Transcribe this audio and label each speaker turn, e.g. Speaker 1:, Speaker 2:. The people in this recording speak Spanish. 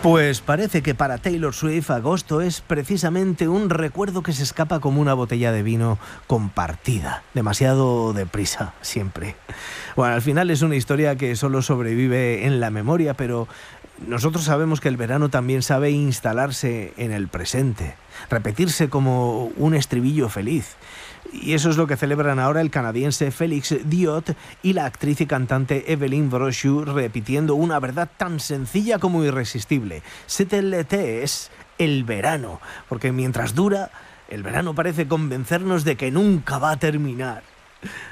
Speaker 1: Pues parece que para Taylor Swift agosto es precisamente un recuerdo que se escapa como una botella de vino compartida, demasiado deprisa, siempre. Bueno, al final es una historia que solo sobrevive en la memoria, pero nosotros sabemos que el verano también sabe instalarse en el presente, repetirse como un estribillo feliz. Y eso es lo que celebran ahora el canadiense Félix Diot y la actriz y cantante Evelyn Brochu, repitiendo una verdad tan sencilla como irresistible. C'est l'été, es el verano, porque mientras dura, el verano parece convencernos de que nunca va a terminar.